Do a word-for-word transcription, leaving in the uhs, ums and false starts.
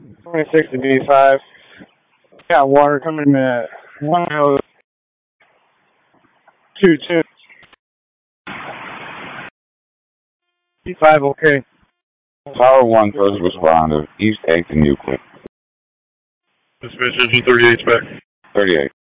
twenty-six to B five. Got water coming at one oh two two. B five, okay. Tower one, first responder, East eighth and Euclid. Dispatch engine thirty-eight's back. thirty-eight.